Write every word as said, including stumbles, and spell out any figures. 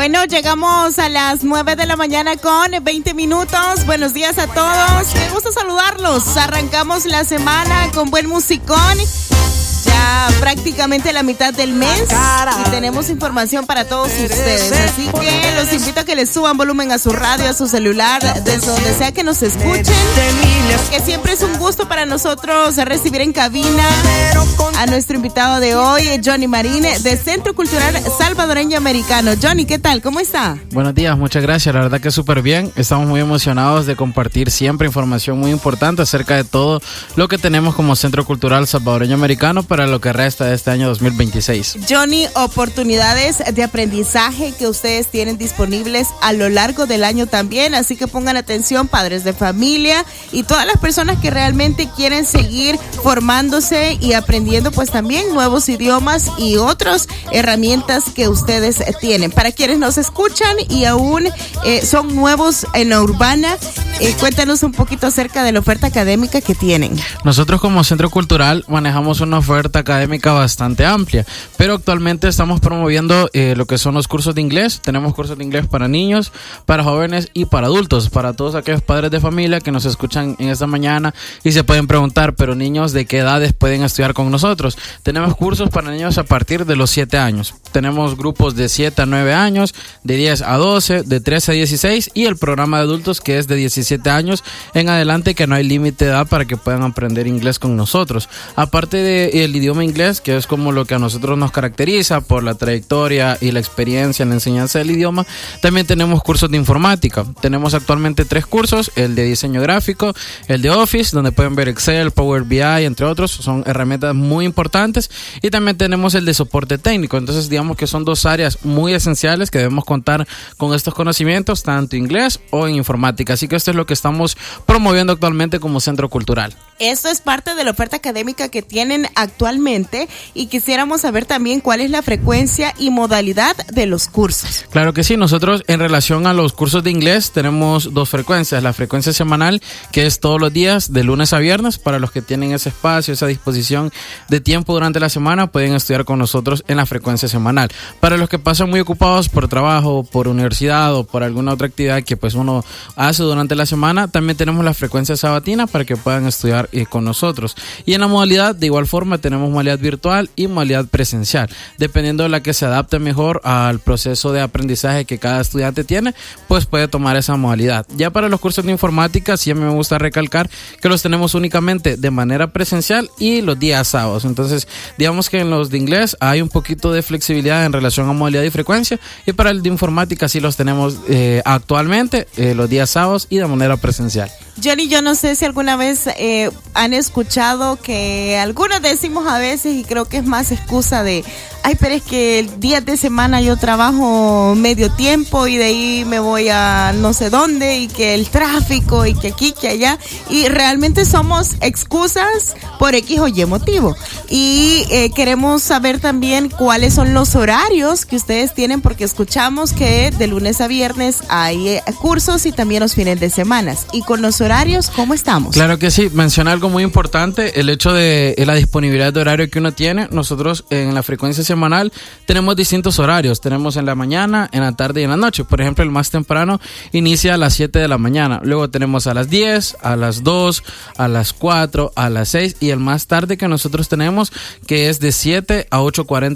Bueno, llegamos a las nueve de la mañana con veinte minutos. Buenos días a todos. Me gusta saludarlos. Arrancamos la semana con buen musicón. Ya prácticamente la mitad del mes y tenemos información para todos ustedes. Así que los invito a que les suban volumen a su radio, a su celular, desde donde sea que nos escuchen. Porque siempre es un gusto para nosotros recibir en cabina a nuestro invitado de hoy, Johnny Marín, de Centro Cultural Salvadoreño Americano. Johnny, ¿qué tal? ¿Cómo está? Buenos días, muchas gracias. La verdad que súper bien. Estamos muy emocionados de compartir siempre información muy importante acerca de todo lo que tenemos como Centro Cultural Salvadoreño Americano para lo que resta de este año dos mil veintiséis. Johnny, oportunidades de aprendizaje que ustedes tienen disponibles a lo largo del año también, así que pongan atención, padres de familia y todas las personas que realmente quieren seguir formándose y aprendiendo pues también nuevos idiomas y otras herramientas que ustedes tienen. Para quienes nos escuchan y aún eh, son nuevos en la urbana, eh, cuéntanos un poquito acerca de la oferta académica que tienen. Nosotros como Centro Cultural manejamos una oferta académica bastante amplia, pero actualmente estamos promoviendo eh, lo que son los cursos de inglés. Tenemos cursos de inglés para niños, para jóvenes y para adultos, para todos aquellos padres de familia que nos escuchan en esta mañana y se pueden preguntar, pero niños, ¿de qué edades pueden estudiar con nosotros? Tenemos cursos para niños a partir de los siete años. Tenemos grupos de siete a nueve años, de diez a doce, de trece a dieciséis y el programa de adultos que es de diecisiete años en adelante, que no hay límite de edad para que puedan aprender inglés con nosotros. Aparte del idioma inglés, que es como lo que a nosotros nos caracteriza por la trayectoria y la experiencia en la enseñanza del idioma, también tenemos cursos de informática. Tenemos actualmente tres cursos: el de diseño gráfico, el de Office, donde pueden ver Excel, Power B I, entre otros. Son herramientas muy importantes. Y también tenemos el de soporte técnico. Entonces, digamos que son dos áreas muy esenciales que debemos contar con estos conocimientos, tanto inglés o en informática. Así que esto es lo que estamos promoviendo actualmente como Centro Cultural. Esto es parte de la oferta académica que tienen actualmente y quisiéramos saber también cuál es la frecuencia y modalidad de los cursos. Claro que sí, nosotros en relación a los cursos de inglés tenemos dos frecuencias: la frecuencia semanal, que es todos los días de lunes a viernes. Para los que tienen ese espacio, esa disposición de tiempo durante la semana, pueden estudiar con nosotros en la frecuencia semanal. Para los que pasan muy ocupados por trabajo, por universidad o por alguna otra actividad que pues uno hace durante la semana, también tenemos la frecuencia sabatina para que puedan estudiar eh, con nosotros. Y en la modalidad, de igual forma, tenemos modalidad virtual y modalidad presencial, dependiendo de la que se adapte mejor al proceso de aprendizaje que cada estudiante tiene, pues puede tomar esa modalidad. Ya para los cursos de informática, sí me gusta recalcar que los tenemos únicamente de manera presencial y los días sábados. Entonces, digamos que en los de inglés hay un poquito de flexibilidad en relación a modalidad y frecuencia, y para el de informática sí los tenemos eh, actualmente eh, los días sábados y de manera presencial. Johnny, yo no sé si alguna vez eh, han escuchado que algunos decimos a veces, y creo que es más excusa de, ay, pero es que el día de semana yo trabajo medio tiempo y de ahí me voy a no sé dónde, y que el tráfico y que aquí, que allá, y realmente somos excusas por X o Y motivo. Y eh, queremos saber también cuáles son los horarios que ustedes tienen, porque escuchamos que de lunes a viernes hay eh, cursos y también los fines de semana. Y con los horarios, ¿cómo estamos? Claro que sí, menciona algo muy importante, el hecho de la disponibilidad de horario que uno tiene. Nosotros en la frecuencia semanal tenemos distintos horarios. Tenemos en la mañana, en la tarde y en la noche. Por ejemplo, el más temprano inicia a las siete de la mañana. Luego tenemos a las diez, a las dos, a las cuatro, a las seis, y el más tarde que nosotros tenemos, que es de siete a ocho cuarenta